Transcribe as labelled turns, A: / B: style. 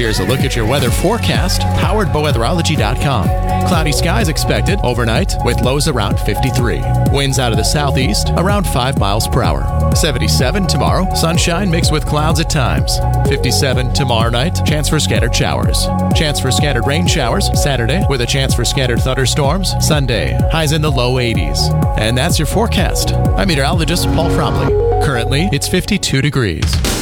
A: Here's a look at your weather forecast, powered by weatherology.com. Cloudy skies expected overnight with lows around 53. Winds out of the southeast around 5 miles per hour. 77 tomorrow, sunshine mixed with clouds at times. 57 tomorrow night, chance for scattered showers. Chance for scattered rain showers Saturday with a chance for scattered thunderstorms Sunday. Highs in the low 80s. And that's your forecast. I'm meteorologist Paul Fromley. Currently, it's 52 degrees.